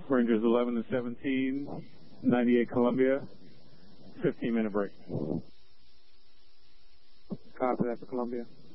Rangers 11 and 17, 98 Columbia, 15-minute break. Copy that for Columbia.